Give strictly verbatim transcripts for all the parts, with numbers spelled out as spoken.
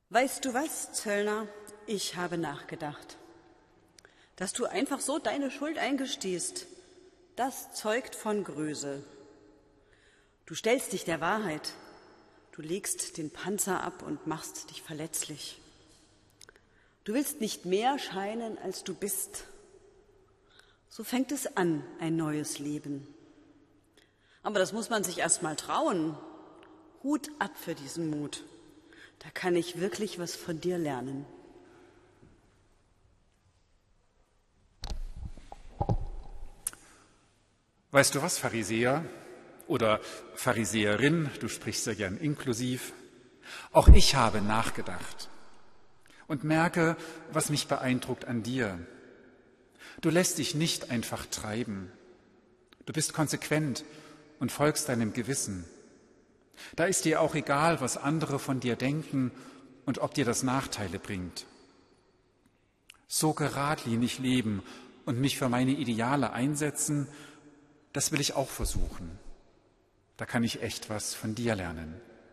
Weißt du was, Zöllner? Ich habe nachgedacht. Dass du einfach so deine Schuld eingestehst, das zeugt von Größe. Du stellst dich der Wahrheit. Du legst den Panzer ab und machst dich verletzlich. Du willst nicht mehr scheinen, als du bist. So fängt es an, ein neues Leben. Aber das muss man sich erst mal trauen. Hut ab für diesen Mut. Da kann ich wirklich was von dir lernen. Weißt du was, Pharisäer oder Pharisäerin, du sprichst ja gern inklusiv, auch ich habe nachgedacht und merke, was mich beeindruckt an dir. Du lässt dich nicht einfach treiben. Du bist konsequent und folgst deinem Gewissen. Da ist dir auch egal, was andere von dir denken und ob dir das Nachteile bringt. So geradlinig leben und mich für meine Ideale einsetzen, das will ich auch versuchen. Da kann ich echt was von dir lernen.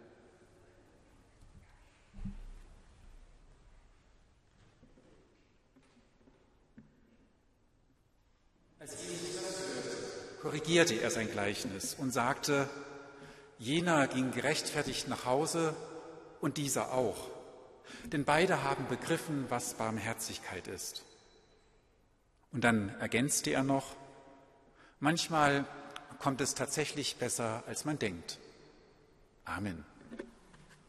Als Jesus das hörte, korrigierte er sein Gleichnis und sagte: Jener ging gerechtfertigt nach Hause und dieser auch. Denn beide haben begriffen, was Barmherzigkeit ist. Und dann ergänzte er noch: Manchmal kommt es tatsächlich besser, als man denkt. Amen.